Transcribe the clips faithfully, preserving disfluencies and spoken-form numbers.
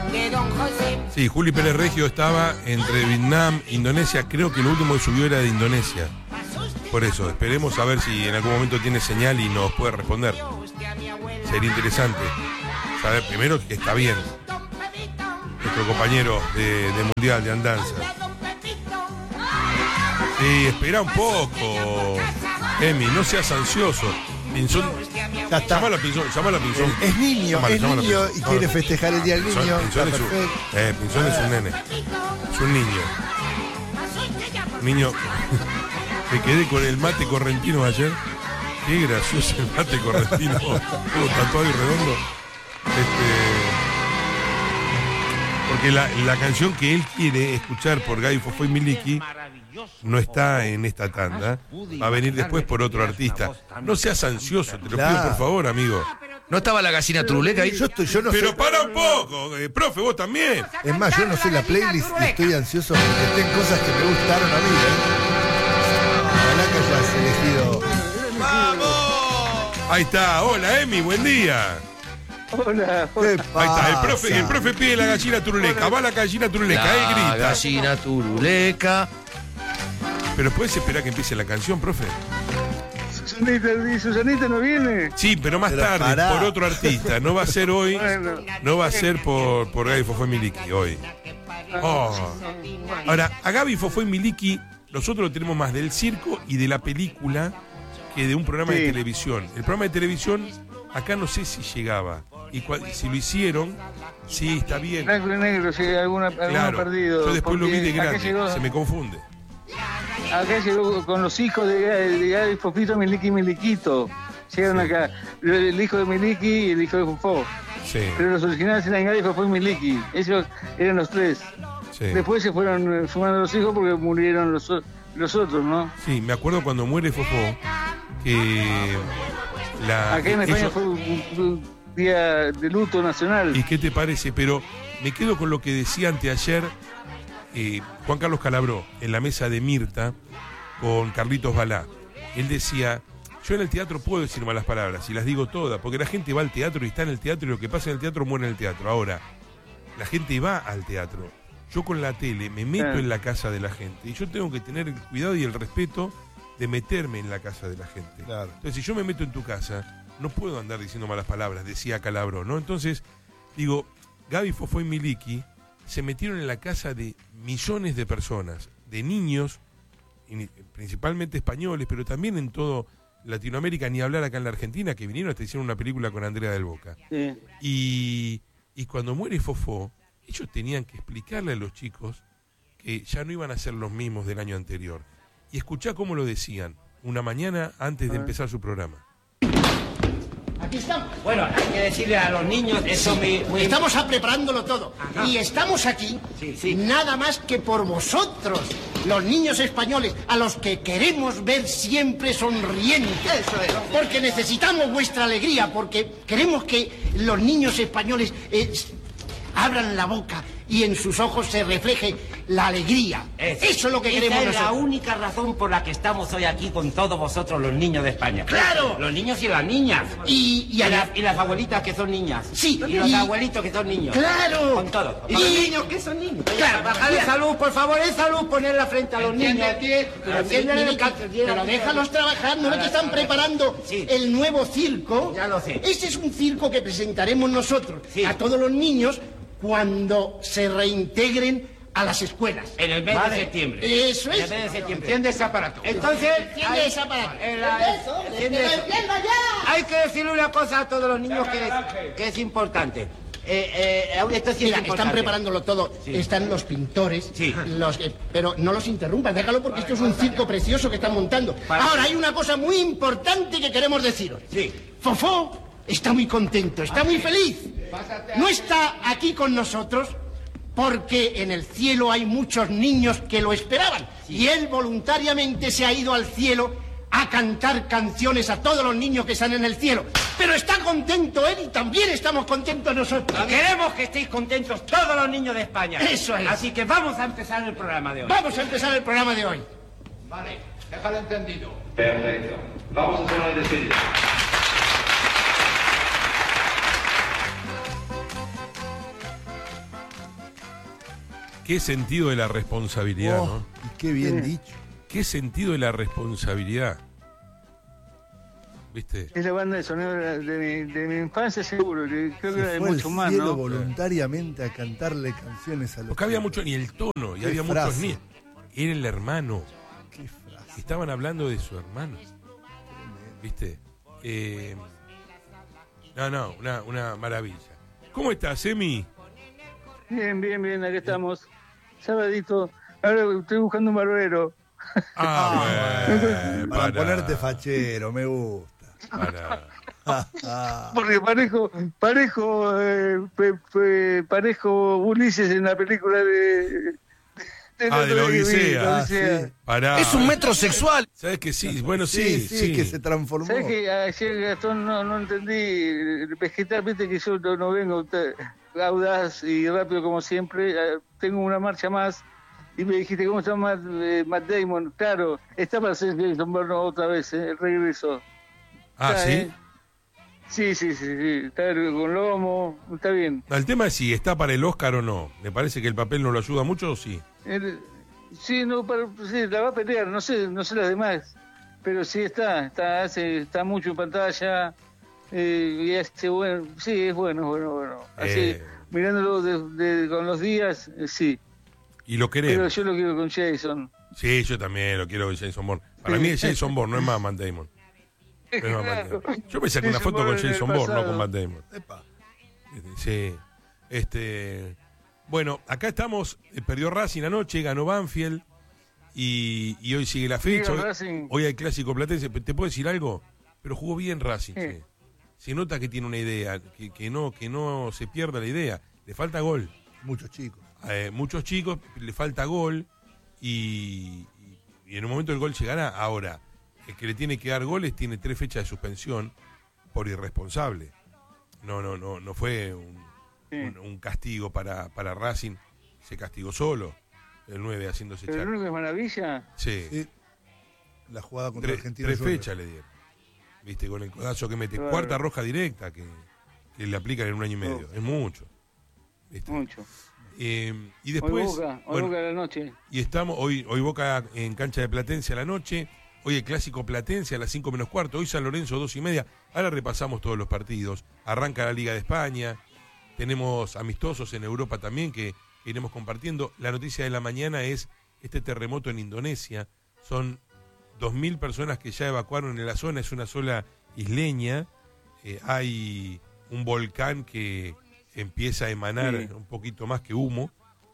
Sí, Juli Pérez Regio estaba entre Vietnam, Indonesia. Creo que lo último que subió era de Indonesia. Por eso, esperemos a ver si en algún momento tiene señal y nos puede responder. Sería interesante saber primero que está bien nuestro compañero de, de Mundial de Andanza. Sí, espera un poco, Emi, no seas ansioso. Pinzón, ya está. Llámalo a Pinzón, llámalo a Pinzón. Es niño, Llámalo, es llámalo a niño Pinzón. y quiere festejar el Día del Pinzón, Niño. Pinzón, es un, eh, Pinzón ah. es un nene. Es un niño. Niño. Me quedé con el mate correntino ayer. Qué gracioso el mate correntino. Todo tatuado y redondo. Este. Porque la, la canción que él quiere escuchar por Gaby Fofó y Miliki no está en esta tanda. Va a venir después por otro artista. No seas ansioso, te lo pido por favor, amigo. ¿No estaba la gallina turuleca ahí? Yo estoy, yo no Pero sé. para un poco, eh, profe, vos también. Es más, yo no sé la playlist y estoy ansioso porque estén cosas que me gustaron a mí, ¿eh? Ojalá que hayas elegido. ¡Vamos! Ahí está, hola Emi, buen día. Hola, hola. Ahí está, el profe, el profe pide la gallina turuleca. Va la gallina turuleca, La él grita. gallina turuleca. Pero puedes esperar que empiece la canción, profe. Susanita, ¿y Susanita no viene? Sí, pero más Pero tarde, pará. por otro artista. No va a ser hoy, Bueno. no va a ser por, por Gaby Fofó y Miliki hoy. Oh. Ahora, a Gaby Fofó y Miliki, nosotros lo tenemos más del circo y de la película que de un programa Sí. de televisión. El programa de televisión, acá no sé si llegaba. Y cua- si lo hicieron, sí, está bien. Blanco y negro, sí, alguna, alguno Claro, perdido. yo después lo vi de porque acá grande, llegó, se me confunde. acá llegó con los hijos de, de Gaby Fofito, Miliki y Miliquito. Llegaron Sí. acá, el hijo de Miliki y el hijo de Fofó. Sí, Pero los originales eran Gaby, Fofó y Miliki. Ellos eran los tres. sí. Después se fueron eh, sumando los hijos porque murieron los, o- los otros, ¿no? Sí, me acuerdo cuando muere Fofó, que la... Acá en España ellos- fue un, un día de luto nacional. ¿Y qué te parece? Pero me quedo con lo que decía anteayer eh, Juan Carlos Calabró en la mesa de Mirta con Carlitos Balá. Él decía, yo en el teatro puedo decir malas palabras y las digo todas, porque la gente va al teatro y está en el teatro y lo que pasa en el teatro muere en el teatro. Ahora, la gente va al teatro. Yo con la tele me meto Claro. en la casa de la gente y yo tengo que tener el cuidado y el respeto de meterme en la casa de la gente. Claro. Entonces, si yo me meto en tu casa, no puedo andar diciendo malas palabras, decía Calabró, ¿no? Entonces, digo, Gaby Fofó y Miliki se metieron en la casa de millones de personas, de niños, y principalmente españoles, pero también en todo Latinoamérica, ni hablar acá en la Argentina, que vinieron hasta hicieron una película con Andrea del Boca. Sí. Y, y cuando muere Fofó, ellos tenían que explicarle a los chicos que ya no iban a ser los mismos del año anterior. Y escuchá cómo lo decían, una mañana antes de empezar su programa. Aquí estamos. Bueno, hay que decirle a los niños eso muy, muy... Estamos a preparándolo todo. Ajá. Y estamos aquí Sí, sí. nada más que por vosotros, los niños españoles, a los que queremos ver siempre sonrientes. Eso es. Porque necesitamos vuestra alegría, porque queremos que los niños españoles eh, abran la boca y en sus ojos se refleje la alegría. Eso, Eso es lo que Esa queremos es la nosotros. única razón por la que estamos hoy aquí con todos vosotros, los niños de España. ¡Claro! Los niños y las niñas. Y, y Y, a las, y las abuelitas que son niñas. Sí, Y los y- abuelitos que son niños. ¡Claro! Con todos. Y- Y los niños que son niños. Claro, Bajar de salud, por favor, en salud, poner la frente a los niños. Pero, Enciéndele el Miliki, calcetín. pero déjalos trabajar, ¿no ves que están preparando Sí. el nuevo circo? Ya lo sé. Este es un circo que presentaremos nosotros Sí. a todos los niños cuando se reintegren a las escuelas. En el mes Vale. de septiembre. Eso En es. el mes de septiembre. Enciende ese aparato. Entonces, Enciende hay- ese aparato. en la- Eso, enciende que lo eso. encienda ya. Hay que decirle una cosa a todos los niños que, que es importante. Eh, eh, esto sí es Mira, están importante. preparándolo todo. Sí. Están los pintores, Sí. los, eh, pero no los interrumpas, déjalo porque esto es un circo precioso que están montando. Vale. Ahora, hay una cosa muy importante que queremos deciros. Sí. Fofó está muy contento, está muy feliz. No está aquí con nosotros porque en el cielo hay muchos niños que lo esperaban. Y él voluntariamente se ha ido al cielo a cantar canciones a todos los niños que están en el cielo. Pero está contento él y también estamos contentos nosotros. Queremos que estéis contentos todos los niños de España. Eso es. Así que vamos a empezar el programa de hoy. Vamos a empezar el programa de hoy. Vale, déjalo entendido. Perfecto. Vamos a hacer una despedida. Qué sentido de la responsabilidad, Oh, ¿no? y qué bien Sí. dicho. Qué sentido de la responsabilidad. ¿Viste? Es la banda de sonido de, de mi, de mi infancia, seguro. que Creo que era Se de fue al mucho más, cielo ¿no? voluntariamente a cantarle canciones a los Porque había chicos. mucho, ni el tono, y Qué había frase. muchos ni. Era el hermano. Qué frase. Estaban hablando de su hermano. ¿Viste? Eh, no, no, una, una maravilla. ¿Cómo estás, Emi? Bien, bien, bien, aquí estamos. Sabadito. Ahora estoy buscando un barbero. Ah, bueno, Para pará, ponerte fachero, me gusta. pará. Ah, Porque parejo, parejo, eh, pe- pe- parejo Ulises en la película de... Ah, de la que vi, Odisea. la Ah, sí. Pará. Es un metrosexual. ¿Sabes que sí? Bueno, sí, sí, sí, sí. que se transformó. ¿Sabes que ayer, Gastón, no, no entendí? El vegetal, viste que yo no, no vengo te- audaz y rápido como siempre. eh, Tengo una marcha más. Y me dijiste, ¿cómo se llama eh, Matt Damon? Claro, está para hacer Jason Bourne otra vez, eh, el regreso. Ah, Está, ¿sí? eh. Sí, sí, sí, sí. Está con lomo, está bien. No, el tema es si está para el Oscar o no. Me parece que el papel no lo ayuda mucho, ¿o sí? El- sí, no, para- sí, la va a pelear, no sé, no sé las demás. Pero sí está, está, hace, está mucho en pantalla. Eh, y hace bueno, sí, es bueno, es bueno, bueno. Así, Eh. mirándolo de- de- con los días, eh, sí. Y lo Pero queremos. yo lo quiero con Jason. Sí, yo también lo quiero con Jason Bourne. Para mí es Jason Bourne, no es más Matt Damon. No es más Matt Damon. Yo me saqué una Jason foto con Bourne en el Jason Bourne, no pasado. con Matt Damon. Epa. Sí. Este, bueno, acá estamos. eh, Perdió Racing anoche, ganó Banfield. Y, y hoy sigue la fecha. Sigue Hoy, Racing. hoy hay clásico platense. ¿Te puedo decir algo? Pero jugó bien Racing. Sí. che. Se nota que tiene una idea, que, que no, que no se pierda la idea. Le falta gol. Muchos chicos. Eh, muchos chicos, le falta gol. Y, y- y en un momento el gol llegará. Ahora, el que le tiene que dar goles tiene tres fechas de suspensión por irresponsable. No, no, no, no fue un, Sí. un, un castigo para, para Racing. Se castigó solo. El nueve haciéndose Pero lo echar. único que es maravilla, Sí. Sí. La jugada contra Tres, Argentina. tres Juniors. fechas le dieron. Viste, con el codazo que mete. Claro. Cuarta roja directa que, que le aplican en un año y medio. Oh. Es mucho. ¿Viste? mucho. Eh, y Hoy después. Boca, hoy bueno, Boca a la noche. y estamos, hoy, hoy Boca en cancha de Platense a la noche. Hoy el clásico Platense a las cinco menos cuarto. Hoy San Lorenzo dos y media. Ahora repasamos todos los partidos. Arranca la Liga de España. Tenemos amistosos en Europa también que, que iremos compartiendo. La noticia de la mañana es este terremoto en Indonesia. Son dos mil personas que ya evacuaron en la zona. Es una sola isleña. Eh, hay un volcán que empieza a emanar Sí. un poquito más que humo.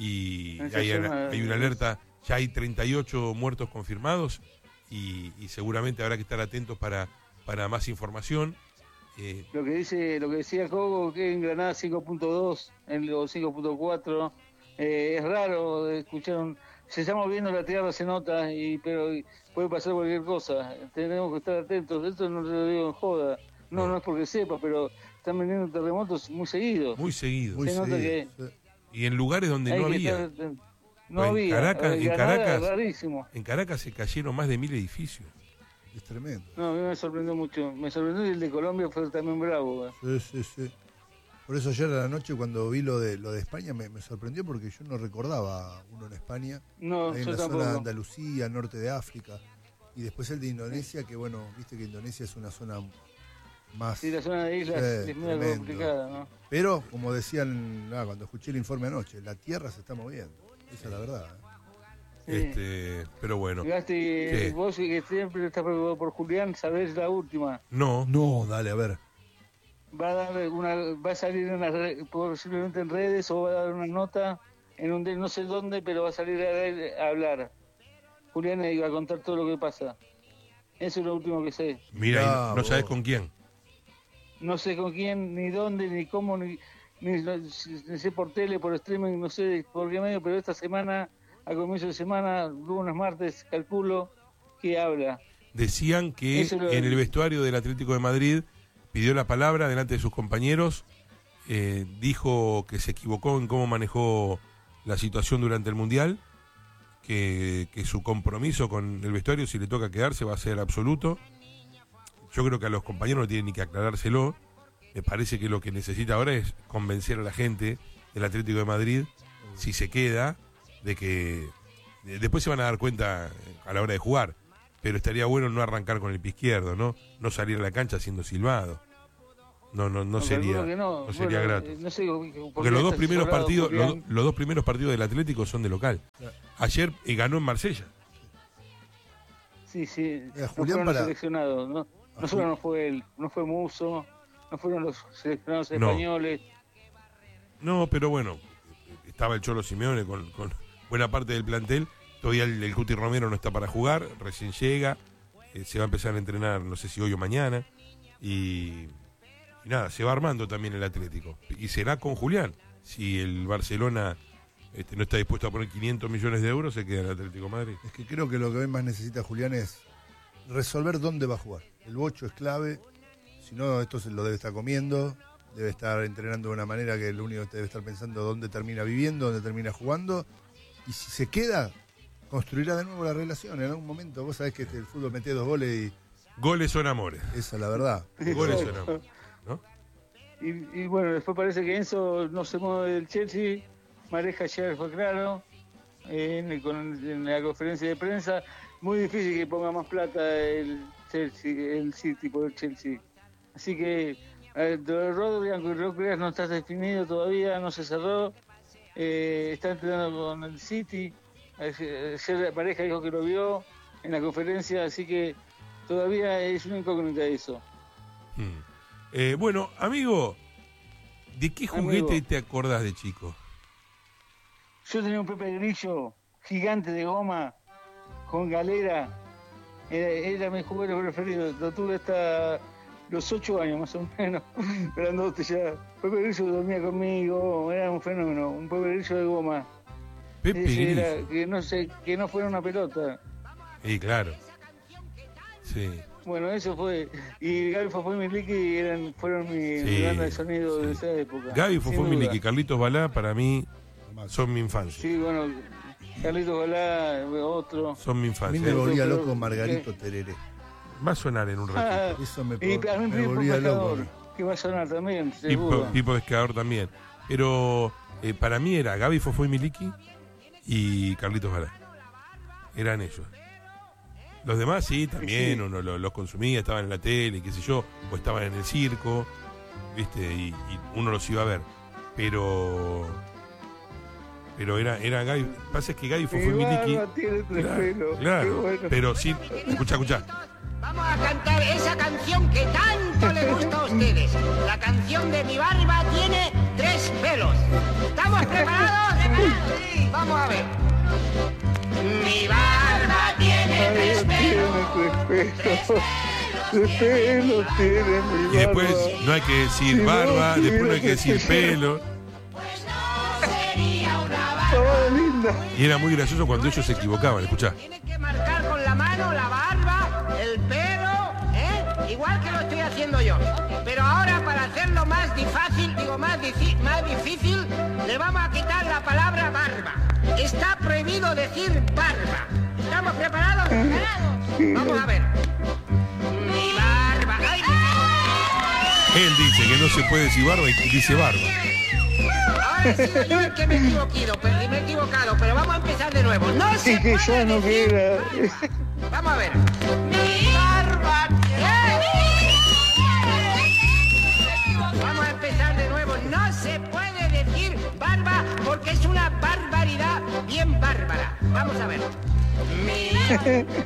Y Esa hay, zona hay una es- alerta. Ya hay treinta y ocho muertos confirmados. Y, y seguramente habrá que estar atentos para, para más información. Eh, Lo que dice, lo que decía Cogo, que en Granada cinco punto dos, en los cinco punto cuatro, eh, es raro escuchar un, se está moviendo la tierra, se nota, y pero puede pasar cualquier cosa. Tenemos que estar atentos. Esto no lo digo en joda, no, No. no es porque sepa, pero están viniendo terremotos muy seguidos. muy seguido. Muy Se nota seguido. que- Sí. Y en lugares donde Hay no que había. estar atentos. No En había. Caracas- En en Granada, Caracas- rarísimo. En Caracas se cayeron más de mil edificios. Es tremendo. No, a mí me sorprendió mucho. Me sorprendió y el de Colombia fue también bravo. eh. Sí, sí, sí. Por eso ayer a la noche cuando vi lo de lo de España me, me sorprendió porque yo no recordaba uno en España. No, Ahí en yo la tampoco. zona de Andalucía, norte de África. Y después el de Indonesia, que bueno, viste que Indonesia es una zona más... Sí, la zona de islas Sí, es muy tremendo. complicada, ¿no? Pero, como decían ah, cuando escuché el informe anoche, la tierra se está moviendo. Esa es la verdad. ¿eh? Sí. Este, pero bueno. Gasti, ¿Qué? vos que siempre estás preocupado por Julián, sabés la última. No, No, dale, a ver. Va a dar una, va a salir en las re- posiblemente en redes o va a dar una nota en un de- no sé dónde, pero va a salir a, a hablar. Julián iba a contar todo lo que pasa. Eso es lo último que sé. mira, y Mirá no, no vos. sabes con quién. No sé con quién, ni dónde, ni cómo, ni, ni, ni sé por tele, por streaming, no sé por qué medio, pero esta semana, a comienzo de semana, lunes, martes, calculo que habla. Decían que Eso lo- en el vestuario del Atlético de Madrid pidió la palabra delante de sus compañeros, eh, dijo que se equivocó en cómo manejó la situación durante el Mundial, que, que su compromiso con el vestuario, si le toca quedarse, va a ser absoluto. Yo creo que a los compañeros no tienen ni que aclarárselo. Me parece que lo que necesita ahora es convencer a la gente del Atlético de Madrid, si se queda, de que de, después se van a dar cuenta a la hora de jugar, pero estaría bueno no arrancar con el pie izquierdo, ¿no? No salir a la cancha siendo silbado. No, no, no, No, sería, calculo que no. no sería Bueno, grato. eh, no sé por Porque qué los dos está primeros asesorado partidos, los, Julián. los dos primeros partidos del Atlético son de local. Ayer eh, ganó en Marsella. Sí, sí, Eh, no Julián fueron para- los seleccionados, ¿no? No solo no fue él, no fue Muso, no fueron los seleccionados No. españoles. No, pero bueno, estaba el Cholo Simeone con, con buena parte del plantel. Todavía el, el Cuti Romero no está para jugar, recién llega. eh, se va a empezar a entrenar, no sé si hoy o mañana. Y, y nada, se va armando también el Atlético. Y será con Julián. Si el Barcelona este, no está dispuesto a poner quinientos millones de euros, se queda el Atlético de Madrid. Es que creo que lo que hoy más necesita Julián es resolver dónde va a jugar. El bocho es clave, si no esto se lo debe estar comiendo, debe estar entrenando de una manera que lo único que debe estar pensando dónde termina viviendo, dónde termina jugando, y si se queda, construirá de nuevo la relación en algún momento. Vos sabés que este, el fútbol mete dos goles Goles son amores. y esa es la verdad. Goles son amores. ¿No? Y, y bueno, después parece que Enzo no se mueve del Chelsea. Mareja ayer fue claro eh, en, el- con- en la conferencia de prensa. Muy difícil que ponga más plata el Chelsea, el City por el Chelsea. Así que eh, lo de Rodri, aunque lo creas, no está definido todavía, no se cerró. Eh, está entrenando con el City. Ayer la pareja dijo que lo vio en la conferencia, así que todavía es una incógnita eso. Mm. Eh, bueno, amigo, ¿de qué juguete Amigo. te acordás de chico? Yo tenía un Pepe Grillo gigante de goma con galera. Era, era mi juguete preferido. Lo tuve hasta los ocho años más o menos. Grandote ya. Pepe Grillo dormía conmigo. Era un fenómeno. Un Pepe Grillo de goma. Pepe Ese era- Grillo. que no sé, que no fuera una pelota. Sí, claro. Sí. Bueno, eso fue. Y Gaby Fofó y Miliki eran, fueron mi, Sí, mi banda de sonido de sí. esa época. Gaby, sin Fofó, duda. Milik y Carlitos Balá, para mí, son mi infancia. Sí, bueno, Carlitos Balá, otro. Son mi A mí infancia. me volvía pero- loco Margarito Tereré. Va a sonar en un ratito. Eso me, Y a mí me Pipo volvía loco. Pescador, que va a sonar también, Pipo, seguro. Pipo Pescador también. Pero eh, para mí era Gaby, Fofó y Miliki y Carlitos Balá. Eran ellos. Los demás sí, también Sí. uno lo- los consumía, estaban en la tele, qué sé yo, o estaban en el circo, ¿viste? Y, y uno los iba a ver. Pero pero era, era Gaby. Lo que pasa es que Gaby, Fofó y Mi Miliki. barba tiene tres Claro, pelos. claro, Qué bueno. pero sí. Escucha, escucha. Vamos a cantar esa canción que tanto le gusta a ustedes. La canción de Mi barba tiene tres pelos. ¿Estamos preparados? Sí. Vamos a ver. Mi barba tiene tres pelos. Tiene tres pelos. Tres pelos tiene mi Y después barba. no hay que decir Si no barba, después no hay que tuviera decir que ser- pelo. Sería una barba. Estaba linda. Y era muy gracioso cuando ellos se equivocaban, escuchá. Tiene que marcar con la mano la barba, el pelo, ¿eh? Igual que lo estoy haciendo yo. Pero ahora para hacerlo más difícil, digo más, difi- más difícil, le vamos a quitar la palabra barba. Está prohibido decir barba. ¿Estamos preparados? ¿Preparados? Vamos a ver. Mi barba. ¡Ay! Él dice que no se puede decir barba y dice barba. Ahora he sido yo el que me he equivocado, pero, me he equivocado, pero vamos a empezar de nuevo. No se Y que puede sano que decir- era. Vamos a ver. Mi barba. Vamos a empezar de nuevo. No se puede decir barba porque es una barbaridad bien bárbara. Vamos a ver. Mi